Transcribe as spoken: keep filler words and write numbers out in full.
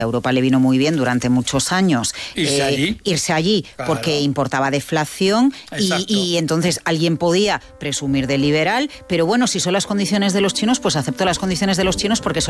A Europa le vino muy bien durante muchos años irse eh, allí, irse allí claro. porque importaba deflación y, y entonces alguien podía presumir de liberal, pero bueno, si son las condiciones de los chinos, pues acepto las condiciones de los chinos porque son